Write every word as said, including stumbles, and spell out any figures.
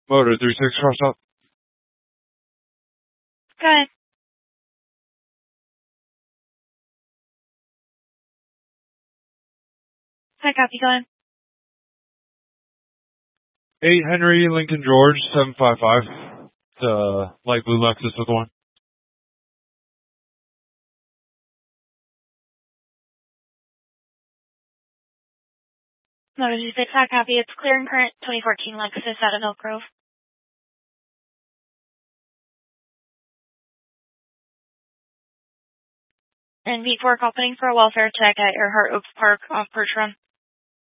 Motor three six cross up. Go ahead. Hi, copy. Go ahead. eight Henry Lincoln George seven five five. The light blue Lexus with one. Motor three six, hi, copy. It's clear and current twenty fourteen Lexus out of Elk Grove. And before opening for a welfare check at Earhart Oaks Park off Perch Run.